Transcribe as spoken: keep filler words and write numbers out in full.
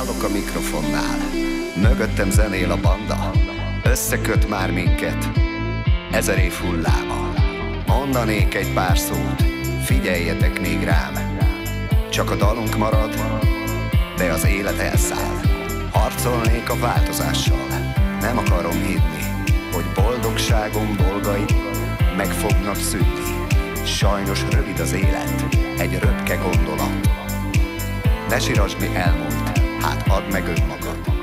Állok a mikrofonnál, mögöttem zenél a banda, összeköt már minket ezer év hulláma. Mondanék egy pár szót, figyeljetek még rám. Csak a dalunk marad, de az élet elszáll. Harcolnék a változással, nem akarom hinni, hogy boldogságom dolgai meg fognak szűnni. Sajnos rövid az élet, egy röpke gondolat. Ne sirasd, mi elmúlt, hát add meg önmagad.